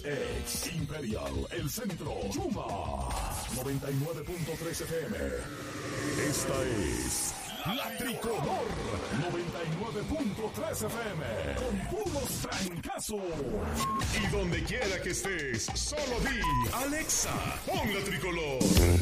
Ex Imperial, El Centro, Chuma, 99.3 FM. Esta es La Tricolor, 99.3 FM, con puros trancazos. Y donde quiera que estés, solo di, Alexa, pon La Tricolor.